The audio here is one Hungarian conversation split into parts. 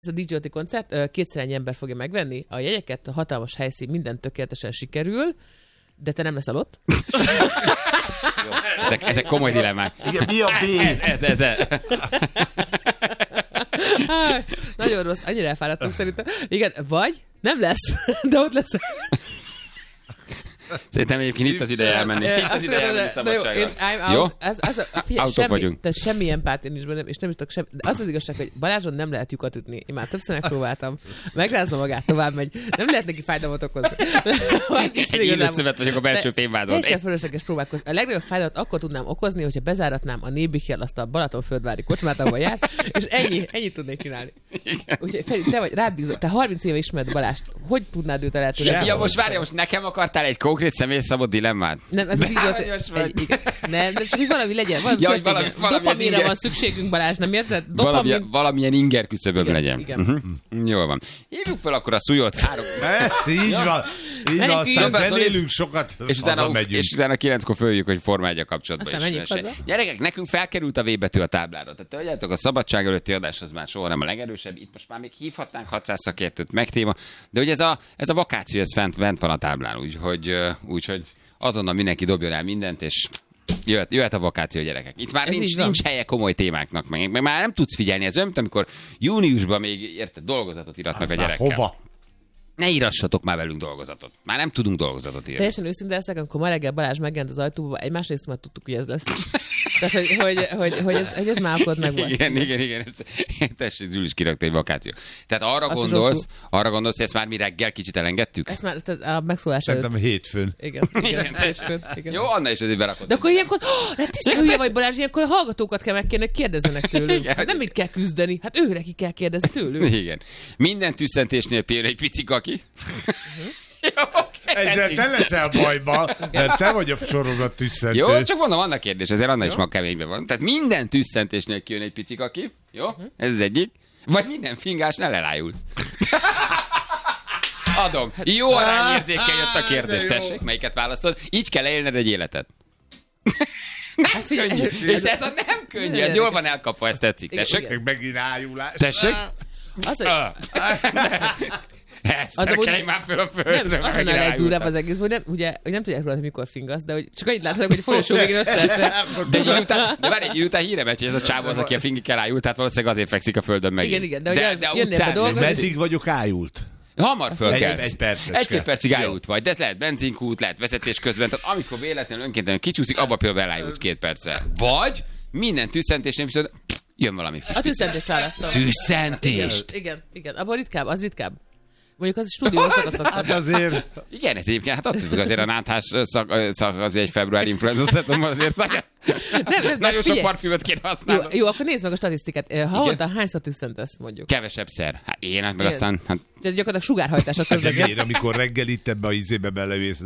a DJ koncert, kétszer ennyi ember fogja megvenni a jegyeket, a hatalmas helyszín, minden tökéletesen sikerül, de te nem leszel ott. Ezek komoly dilemmák. Igen, mi a B? Ez. Nagyon rossz, annyira elfáradtunk szerintem. Igen, vagy nem lesz, de ott lesz. Szerintem egyébként itt az ideje elmenni. Itt az ideje elmenni szabadságra. Jó? Autók vagyunk. Tehát semmi empátia nincs bennem, és nem is tudok semmi. De az az igazság, hogy Balázson nem lehet lyukat ütni. Én már többször megpróbáltam. Megrázza magát, tovább megy. Nem lehet neki fájdalmat okozni. Egy illőszövet vagyok a belső fémvázon. Teljesen fölösleges próbálkozni. A legnagyobb fájdalmat akkor tudnám okozni, hogyha bezáratnám a Nébichel azt a Balatonföldvári kocsmát, ahol jár, és ennyit tudnék csinálni. Úgyhogy Feri, te vagy, rád bízom. Te 30 éve ismered Balást. Hogy tudnád őt lehetőleg? Ja, most várja, most nekem akartál egy konkrét személyszabott dilemmát? Nem, ez nem, csak hogy valami legyen. Dopamínra van szükségünk, Balázs, nem érzed? Valamilyen inger küszöböm legyen. Jól van. Hívjuk fel akkor a Szújót. Így van. Így van, aztán zenélünk sokat, és utána 9-kor följük, hogy Forma 1 kapcsolatban is. Gyerekek, nekünk felkerült a V betű a táblára. Tehát tudjátok, a szabadság előtti adás az már soha nem a legerősebb. Itt most már még hívhatnánk 600 szakértőt meg téma. De hogy ez a vakáció, ez fent van a táblán. Úgyhogy azonnal mindenki dobjon el mindent, és jöhet a vakáció, gyerekek. Itt már nincs helye komoly témáknak, meg már nem tudsz figyelni. Ez olyan, mint amikor júniusban még dolgozatot iratnak a gyerekkel. Hova? Ne írassatok már velünk dolgozatot. Már nem tudunk dolgozatot írni. Teljesen őszinte leszek, amikor ma reggel Balázs megjelent az ajtóba, egy másrészt már tudtuk, hogy ez lesz. Tehát, hogy ez már akkor meg volt. Igen. Tessék, Zsül is kirakta egy vakáció. Tehát arra gondolsz, hogy ezt már mi reggel kicsit elengedtük? Ezt már a megszólás előtt. Szerintem hétfőn. Igen. Jó, Anna is azért berakott. De akkor ilyenkor, tiszta hülye vagy Balázs, ilyenkor a hallgatókat kell megkérni, hogy kérdezzenek tőlünk. Hát nem mit kell küzdeni, hát ő neki kell kérdezni tőlünk. Igen. Minden tüsszentésnél például egy pici kaki. Jó, ezzel te leszel bajba, mert te vagy a sorozat tüsszentő. Jó, csak mondom, annak kérdés, ezért Anna is ma keményben van. Tehát minden tüsszentésnél kijön egy pici kaki. Jó? Ez az egyik. Vagy minden fingásnál elájulsz. Adom. Jó arányérzékkel jött a kérdés. Tessék, melyiket választod? Így kell élned egy életet. Hát könnyű. És ez a nem könnyű, ez jól van elkapva, ez tetszik. Tessék? Megint ájulás. Tessék? Ezt tekelj már föl a földre. Nem, az lenne a legdurább az egész, hogy nem tudják róla, hogy mikor fingasz, de hogy csak annyit láthatok, hogy a folyosó végén összeesett. De egy idő után híre megy, hogy ez a csávó az, aki a fingikkel ájult, tehát valószínűleg azért fekszik a földön megint. Igen, de jönnél be dolgozni. Meddig vagyok ájult? Hamar fölkelsz. Egy percet. Egy-két percig ájult vagy, de ez lehet benzinkút, lehet vezetés közben, tehát amikor véletlenül önkéntelen kicsúszik, abba például elájulsz 2 percre. Vagy minden tüsszentésnél viszont jön valami. A tüsszentést választom. Tüsszentést? Igen. Abban ritkább, az ritkább. Mondjuk az stúdió szakaszok. Hát azért... Igen, ez egyébként, hát attól függ azért a náthás szak az egy februári influenza szezonban azért nagyon sok parfümöt kéne használni. Jó, akkor nézd meg a statisztikát. Havonta hányszor tüsszentesz, mondjuk? Kevesebb szer. Hát én, meg aztán... Hát... Tehát gyakorlatilag sugárhajtás a közlekedés. Amikor reggel itt ebbe a izébe belevész,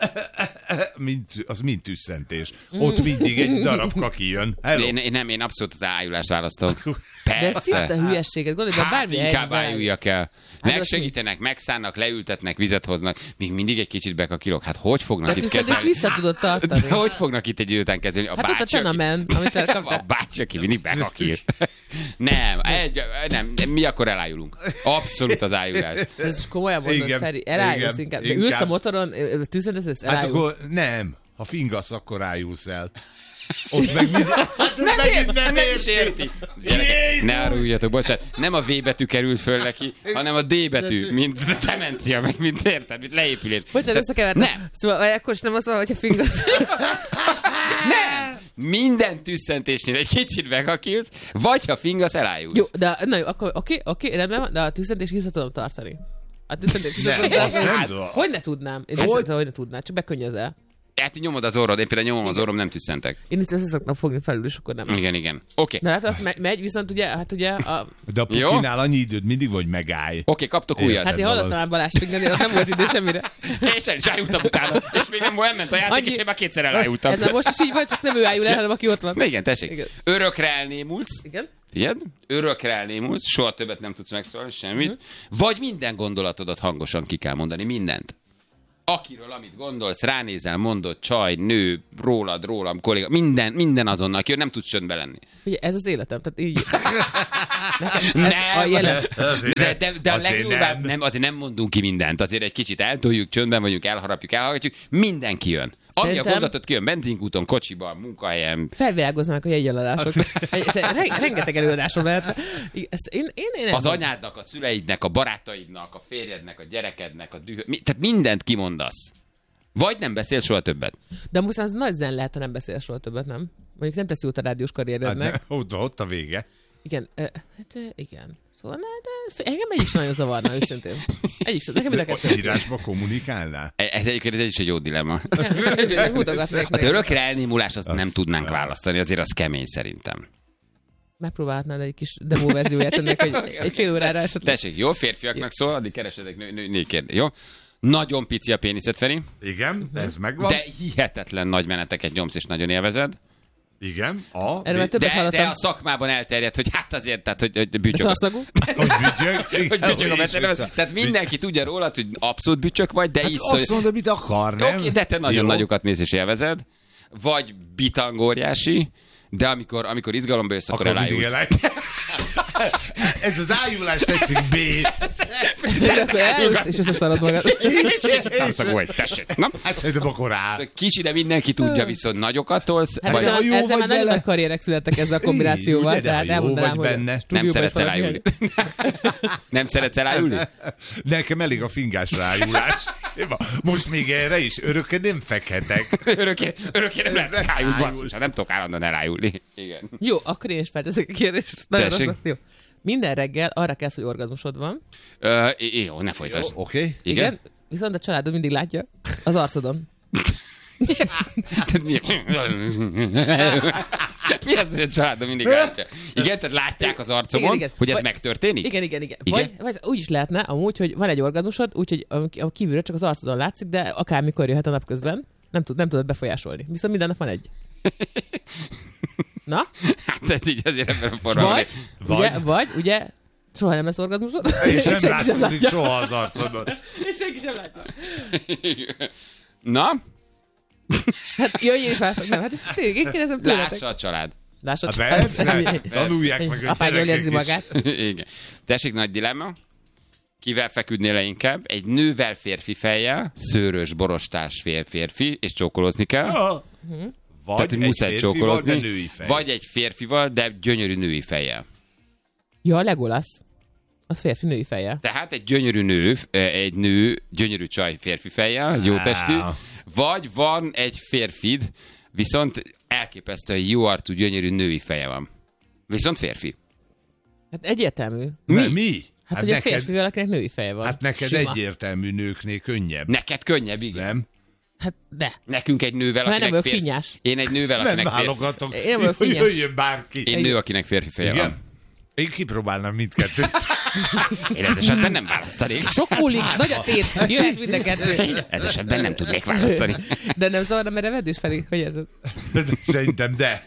az mind tüsszentés. Ott mindig egy darab kaki jön. Én abszolút az ájulást választom. Persze. De ez tiszta hülyeséget, gondolj, de bármi inkább ájuljak el. Megsegítenek, megszánnak, leültetnek, vizet hoznak, még mindig egy kicsit bekakilok. Hát hogy fognak itt kezelni? De vissza tudod tartani. De hogy fognak itt egy idő után kezelni? A bácsi, aki mindig bekakil. Nem, mi akkor elájulunk. Abszolút az ájulás. Ez komolyan mondod, Feri, elájulsz inkább. De ülsz a motoron, tüsszentesz, elájulsz. Hát akkor nem. Ha fingasz, akkor ájulsz el. Ott meg nem is érti. Ne áruljatok, bocsánat. Nem a V betű került föl neki, hanem a D betű, mint demencia, meg mint érted, mint leépülés. Bocsánat, összekevertem. Nem. Szóval akkor is nem azt mondom, hogyha fingasz. Nem! Minden tüsszentésnél egy kicsit megakilsz, vagy ha fingasz, elájulsz. Jó, de na jó, akkor oké, rendben van, de a tüsszentést vissza tudom tartani. A tüsszentést vissza tudom tartani. Hogy ne tudnám? Én hogy ne tudnám, csak bekönnyözel. Hát nyomod az orrod, én például nyomom az orrom, nem tüsszentek. Én itt össze szoktam fogni felül, és akkor nem. Igen. Oké. De hát azt megy, viszont ugye, a... De a pukinál annyi időd mindig, vagy megállj. Oké, kaptok újat. Hát én hallottam már Balást fingani, az nem volt idő semmire. És el is ájultam utána. És még nem elment a játék, és én már kétszer elájultam. Ez most is így van, csak nem ő ájul el, hanem aki ott van. Igen, tessék. Igen. Örökre elnémulsz. Igen. Igen? Örökre elnémulsz, soha többet nem tudsz megszólalni, semmit. Vagy minden gondolatodat hangosan ki kell mondani, mindent. Akiről, amit gondolsz, ránézel, mondod, csaj, nő, rólam, kolléga, minden azonnal, aki nem tudsz csöndbe lenni. Figyelj, ez az életem, tehát így... Nem, de a legjobban azért nem mondunk ki mindent, azért egy kicsit eltoljuk, csöndben vagyunk, elhallgatjuk, mindenki jön. Ami a gondolatot kijön benzinkúton, kocsiban, munkahelyen. Felvilágoznak a jegyeladások. Rengeteg előadásom lehet. Az anyádnak, a szüleidnek, a barátaidnak, a férjednek, a gyerekednek, tehát mindent kimondasz. Vagy nem beszél soha többet. De most az nagy zen lehet, ha nem beszél soha többet, nem? Mondjuk nem teszi út a rádiós karrierednek. Hát, ott a vége. Igen, igen. Szóval engem egyik sem nagyon zavarna, őszintén. Egyik sem, nekem mind a kettő. Írásba kommunikálnál? Ez is egy jó dilemma. Mutogatnék az örökre elnémulás azt nem tudnánk választani, azért az kemény szerintem. Megpróbálhatnád egy kis demo verzióját ennek, hogy egy fél órára esetleg. Tessék, jó, férfiaknak szól, addig keresetek nőként, jó? Nagyon pici a péniszed, Feri. Igen, ez megvan. De hihetetlen nagy meneteket nyomsz, és nagyon élvezed. Igen. De a szakmában elterjedt, hogy hát azért, tehát, hogy bütyök. Szarszagú? Hogy bütyök. Hogy bütyök a beszélő. Tehát mindenki tudja rólad, hogy abszolút bütyök vagy, de így azt mondod, mit akar, nem? Oké, de te nagyon nagyokat mész és élvezed. Vagy bitangóriási, de amikor izgalomba jössz, akkor elájulsz. Ez az ájulás tetszik, B. Akkor elájulsz, és összeszarod magad. És szarszag vagy, tessék. Hát szerintem akkor áll. Kicsi, de mindenki tudja, viszont nagyokat tolsz. Ezzel már nagyon nagy karrierek születtek ezzel a kombinációval. Tehát elmondanám, hogy nem szeretsz elájulni. Nem szeretsz elájulni? Nekem elég a fingás rájulás. Most még erre is örökké nem fekhetek. Örökké nem lehet rájulni, basszus, nem tudok állandóan elájulni. Igen. Jó, akkor én is felteszek a kérdést. Nagyon rossz lesz, jó. Minden reggel arra kelsz, hogy orgazmusod van. Jó, ne folytasd. Oké. Igen. Viszont a családod mindig látja az arcodon. Mi az, hogy a családom mindig látja? Igen, tehát látják az arcomon, igen. Hogy ez megtörténik? Igen. Vagy úgy is lehetne amúgy, hogy van egy orgazmusod, úgyhogy a kívülről csak az arcodon látszik, de akármikor jöhet a napközben, nem tudod befolyásolni. Viszont minden nap van egy. Na? Hát ez így azért ebben a formában. Vagy, ugye, soha nem lesz orgazmusod. És nem látod soha az arcodon. És senki sem látja. Na? Hát jöjj és válaszok. Nem, hát ezt tényleg, én kérdezem tőletek. Lássa a család. Lássa a család. Tanulják meg, hogy apád jól érzi magát. Igen. Tessék, nagy dilemma. Kivel feküdnél le inkább? Egy nővel férfi fejjel, szőrös, borostás férfi, és csókolózni kell. Vagy egy férfival, de női fejjel. Vagy egy férfival, de gyönyörű női fejjel. Ja, Legolas. Az férfi női fejjel. Tehát egy gyönyörű nő, gyönyörű csaj férfi fejjel, jó testű, vagy van egy férfid, viszont elképesztően jó arcú, gyönyörű női feje van. Viszont férfi. Hát egyértelmű. Mi? Hát hogy a férfival, akinek női feje van. Hát neked sima. Egyértelmű, nőknél könnyebb. Neked könnyebb, igen. Nem? Hát de. Nekünk egy nővel, akinek férfi. Finnyás. Én egy nővel, akinek férfi. Nem válogatok. Én jöjjön bárki. Én nő, akinek férfi feje van. Én kipróbálnám mindkettőt. Én ez esetben nem választanék. Sok múlik, nagy a tét, jöhet mind a kettő. Ez esetben nem tudnék választani. De nem zavarna, mert evedés felé, hogy érzed? Szerintem de.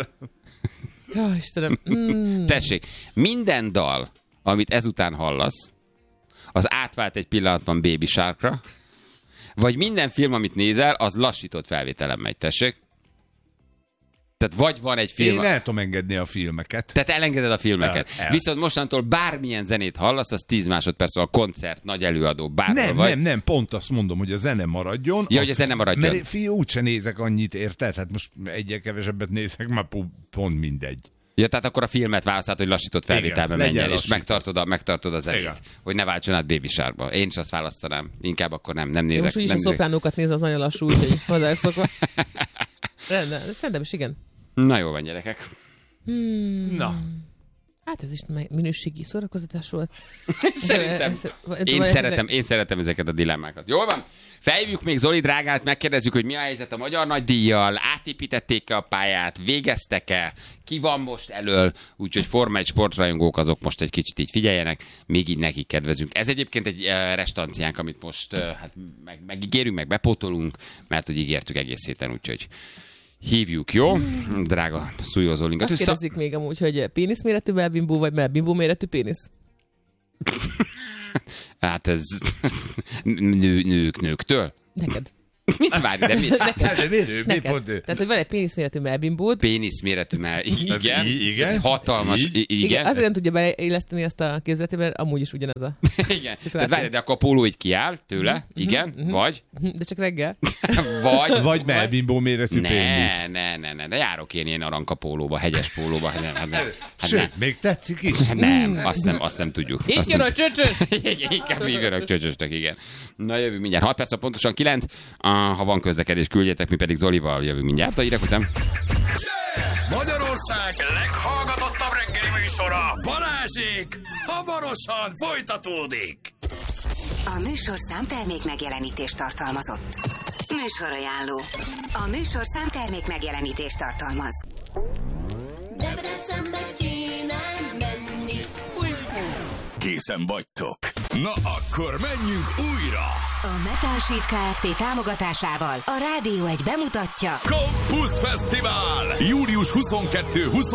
Jó, Istenem. Tessék, minden dal, amit ezután hallasz, az átvált egy pillanatban Baby Sharkra, vagy minden film, amit nézel, az lassított felvételen megy, tessék. Tehát vagy van egy film... Én el tudom engedni a filmeket. Tehát elengeded a filmeket. Viszont mostantól bármilyen zenét hallasz, az 10 másodperc, a koncert, nagy előadó, bárhol vagy. Nem, pont azt mondom, hogy a zene maradjon. Ja, hogy a zene maradjon. Mert úgyse nézek annyit, érted? Hát most egyre kevesebbet nézek, már pont mindegy. Ja, tehát akkor a filmet választhat, hogy lassított felvételbe menjen, és megtartod a zenét. Igen. Hogy ne váltson át Baby Sharkba. Én is azt választanám. Inkább akkor nem nézek. Most úgyis a szopránókat néz, az nagyon lassú, úgyhogy hozzájuk szokva. Szerintem is igen. Na jó van, gyerekek. Na. Hát ez is minőségi szórakoztatás volt. Szerintem. Én szeretem ezeket a dilemmákat. Jól van? Felhívjuk még Zoli drágát, megkérdezzük, hogy mi a helyzet a Magyar Nagydíjjal, átépítették-e a pályát, végeztek-e, ki van most elől, úgyhogy Forma 1 sportrajongók azok most egy kicsit így figyeljenek, még így nekik kedvezünk. Ez egyébként egy restanciánk, amit most megígérünk, meg bepótolunk, mert hogy ígértük egész héten, úgyhogy hívjuk, jó? Drága szújózólinkat. Azt kérdezik még amúgy, hogy péniszméretű melbimbó, vagy melbimbó méretű pénisz? Hát ez nőktől? Neked. Mit várj, de mi? Mi pont ő? Tehát, hogy van egy péniszméretű melbimbód. Péniszméretű igen. Igen. Hatalmas, igen. Azért nem tudja beilleszteni azt a képzeletében, mert amúgy is ugyanaz a igen. Tehát várj, de akkor a póló így kiáll tőle, igen, vagy? De csak reggel. Vagy melbimbó méretű pénisz. Ne, de járok én ilyen aranka pólóba, hegyes pólóba. Sőt, még tetszik is. Nem, azt nem tudjuk. Itt jön a csöcsös! Inkább így jön a csöcsösnek, igen. Na jövünk mindjárt. 6 perc, pontosan 9. Ha van közlekedés, küldjetek, mi pedig Zolival jövünk mindjárt. A hírek után. Magyarország leghallgatottabb reggeli műsora, Balázsék, hamarosan folytatódik. A műsor számtermék megjelenítést tartalmazott. Műsorajánló. A műsor számtermék megjelenítést tartalmaz. Debrecenbe kéne menni. Készen vagytok? Na akkor menjünk újra! A Metal Sheet Kft. Támogatásával a Rádió 1 bemutatja Campus Fesztivál! Július 22-23